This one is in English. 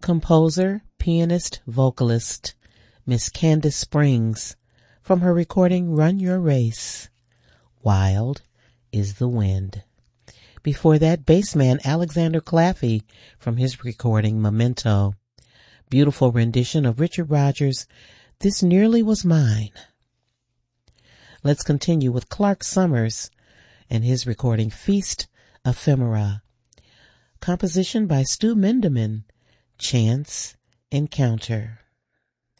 composer, pianist, vocalist, Miss Candace Springs, from her recording Run Your Race, Wild is the Wind. Before that, bassman Alexander Claffey from his recording Memento. Beautiful rendition of Richard Rodgers' This Nearly Was Mine. Let's continue with Clark Summers and his recording Feast Ephemera. Composition by Stu Mindeman, Chance Encounter.